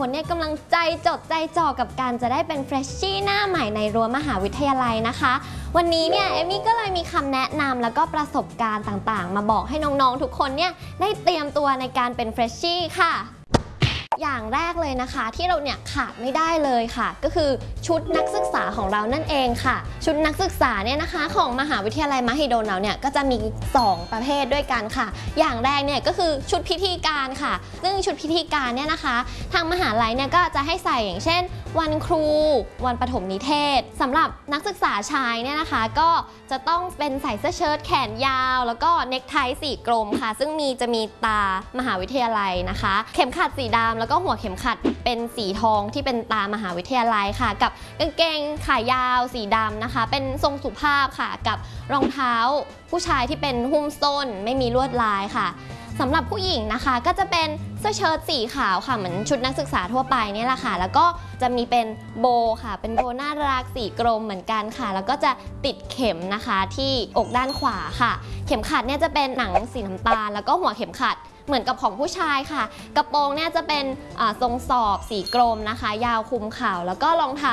คนเนี่ยกำลังใจจดใจจ่อกับการจะได้เป็นเฟรชชี่หน้าใหม่ในรั้วมหาวิทยาลัยนะคะวันนี้เนี่ยเอมี่ก็เลยมีคำแนะนำแล้วก็ประสบการณ์ต่างๆมาบอกให้น้องๆทุกคนเนี่ยได้เตรียมตัวในการเป็นเฟรชชี่ค่ะอย่างแรกเลยนะคะที่เราเนี่ยขาดไม่ได้เลยค่ะก็คือชุดนักศึกษาของเรานั่นเองค่ะชุดนักศึกษาเนี่ยนะคะของมหาวิทยาลัยมหิดลเราเนี่ยก็จะมี2ประเภทด้วยกันค่ะอย่างแรกเนี่ยก็คือชุดพิธีการค่ะซึ่งชุดพิธีการเนี่ยนะคะทางมหาลัยเนี่ยก็จะให้ใส่อย่างเช่นวันครูวันปฐมนิเทศสำหรับนักศึกษาชายเนี่ยนะคะก็จะต้องเป็นใส่เสื้อเชิ้ตแขนยาวแล้วก็เนคไทสีกลมค่ะซึ่งจะมีตามหาวิทยาลัยนะคะเข็มขัดสีดำแล้วก็หัวเข็มขัดเป็นสีทองที่เป็นตามหาวิทยาลัยค่ะกับกางเกงขายาวสีดำนะคะเป็นทรงสุภาพค่ะกับรองเท้าผู้ชายที่เป็นหุ้มส้นไม่มีลวดลายค่ะสำหรับผู้หญิงนะคะก็จะเป็นเสื้อเชิ้ตสีขาวค่ะเหมือนชุดนักศึกษาทั่วไปเนี่ยแหละค่ะแล้วก็จะมีเป็นโบค่ะเป็นโบน่ารักสีกลมเหมือนกันค่ะแล้วก็จะติดเข็มนะคะที่อกด้านขวาค่ะเข็มขัดเนี่ยจะเป็นหนังสีน้ำตาลแล้วก็หัวเข็มขัดเหมือนกับของผู้ชายค่ะกระโปรงเนี่ยจะเป็นทรงสอบสีกลมนะคะยาวคลุมเข่าแล้วก็รองเท้า